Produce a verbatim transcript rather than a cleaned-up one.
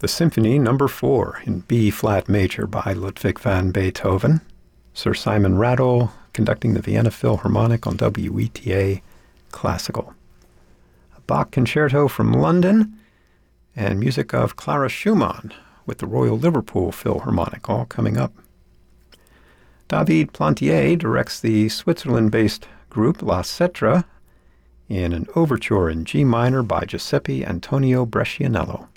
The Symphony Number four in B-flat major by Ludwig van Beethoven. Sir Simon Rattle conducting the Vienna Philharmonic on W E T A Classical. A Bach Concerto from London, and music of Clara Schumann with the Royal Liverpool Philharmonic, all coming up. David Plantier directs the Switzerland-based group La Cetra in an overture in G minor by Giuseppe Antonio Brescianello.